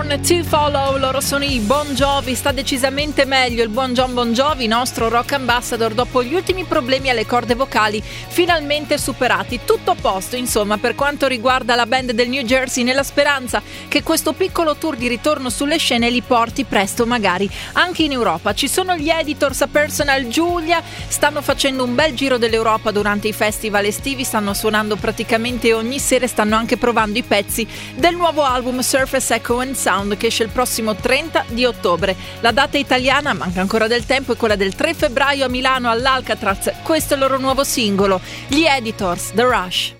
Born to Follow, loro sono i Bon Jovi. Sta decisamente meglio il buon John Bon Jovi, nostro rock ambassador, dopo gli ultimi problemi alle corde vocali finalmente superati. Tutto a posto, insomma, per quanto riguarda la band del New Jersey, nella speranza che questo piccolo tour di ritorno sulle scene li porti presto magari anche in Europa. Ci sono gli Editors a Personal Giulia, stanno facendo un bel giro dell'Europa durante i festival estivi, stanno suonando praticamente ogni sera e stanno anche provando i pezzi del nuovo album Surface Echo and Sound, che esce il prossimo 30 di ottobre. La data italiana, manca ancora del tempo, è quella del 3 febbraio a Milano all'Alcatraz. Questo è il loro nuovo singolo, gli Editors, The Rush.